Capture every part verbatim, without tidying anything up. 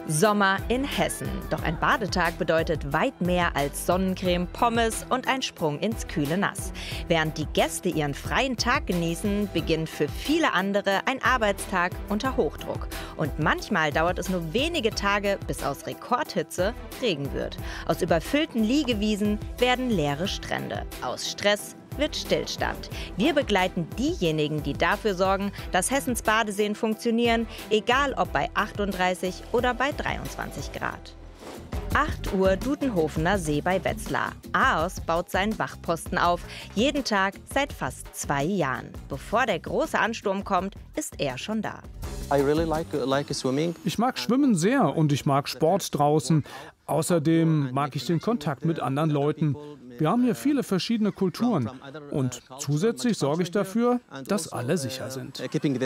Sommer in Hessen. Doch ein Badetag bedeutet weit mehr als Sonnencreme, Pommes und ein Sprung ins kühle Nass. Während die Gäste ihren freien Tag genießen, beginnt für viele andere ein Arbeitstag unter Hochdruck. Und manchmal dauert es nur wenige Tage, bis aus Rekordhitze Regen wird. Aus überfüllten Liegewiesen werden leere Strände. Aus Stress wird Stillstand. Wir begleiten diejenigen, die dafür sorgen, dass Hessens Badeseen funktionieren, egal ob bei achtunddreißig oder bei dreiundzwanzig Grad. acht Uhr Dudenhofener See bei Wetzlar. AOS baut seinen Wachposten auf, jeden Tag seit fast zwei Jahren. Bevor der große Ansturm kommt, ist er schon da. Ich mag Schwimmen sehr und ich mag Sport draußen. Außerdem mag ich den Kontakt mit anderen Leuten. Wir haben hier viele verschiedene Kulturen und zusätzlich sorge ich dafür, dass alle sicher sind.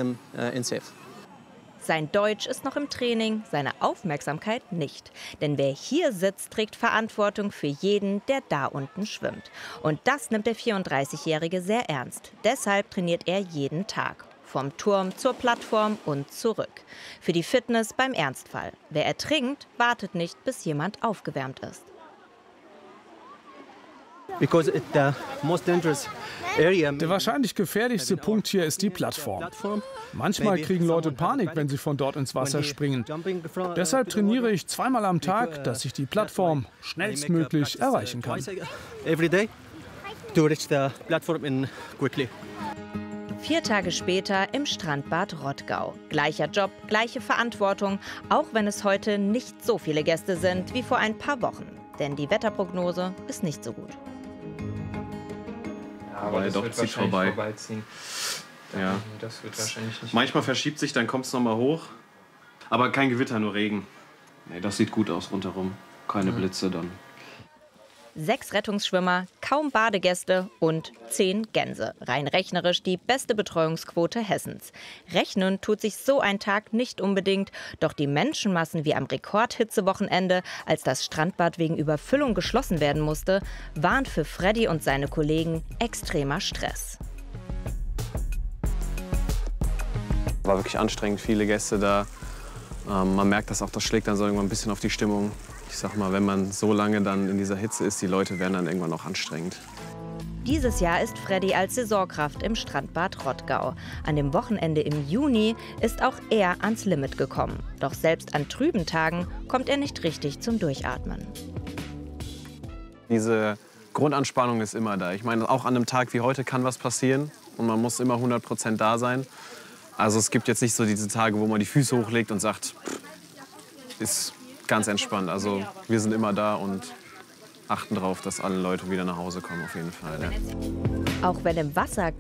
Sein Deutsch ist noch im Training, seine Aufmerksamkeit nicht. Denn wer hier sitzt, trägt Verantwortung für jeden, der da unten schwimmt. Und das nimmt der vierunddreißigjährige sehr ernst. Deshalb trainiert er jeden Tag. Vom Turm zur Plattform und zurück. Für die Fitness beim Ernstfall. Wer ertrinkt, wartet nicht, bis jemand aufgewärmt ist. Der wahrscheinlich gefährlichste Punkt hier ist die Plattform. Manchmal kriegen Leute Panik, wenn sie von dort ins Wasser springen. Deshalb trainiere ich zweimal am Tag, dass ich die Plattform schnellstmöglich erreichen kann. Vier Tage später im Strandbad Rottgau. Gleicher Job, gleiche Verantwortung, auch wenn es heute nicht so viele Gäste sind wie vor ein paar Wochen. Denn die Wetterprognose ist nicht so gut. Ja, aber das doch, wird zieht wahrscheinlich vorbei. vorbeiziehen. Ja. Das wird wahrscheinlich nicht. Manchmal verschiebt sich, dann kommt es nochmal hoch. Aber kein Gewitter, nur Regen. Nee, das sieht gut aus rundherum. Keine Blitze dann. Sechs Rettungsschwimmer, kaum Badegäste und zehn Gänse. Rein rechnerisch die beste Betreuungsquote Hessens. Rechnen tut sich so ein Tag nicht unbedingt, doch die Menschenmassen wie am Rekordhitzewochenende, als das Strandbad wegen Überfüllung geschlossen werden musste, waren für Freddy und seine Kollegen extremer Stress. War wirklich anstrengend, viele Gäste da. Ähm, man merkt das auch, das schlägt dann so irgendwann ein bisschen auf die Stimmung. Ich sag mal, wenn man so lange dann in dieser Hitze ist, die Leute werden dann irgendwann auch anstrengend. Dieses Jahr ist Freddy als Saisonkraft im Strandbad Rottgau. An dem Wochenende im Juni ist auch er ans Limit gekommen. Doch selbst an trüben Tagen kommt er nicht richtig zum Durchatmen. Diese Grundanspannung ist immer da. Ich meine, auch an einem Tag wie heute kann was passieren und man muss immer hundert Prozent da sein. Also es gibt jetzt nicht so diese Tage, wo man die Füße hochlegt und sagt, pff, ist ganz entspannt. Also wir sind immer da und achten darauf, dass alle Leute wieder nach Hause kommen, auf jeden Fall. Ja. Auch wenn im Wasser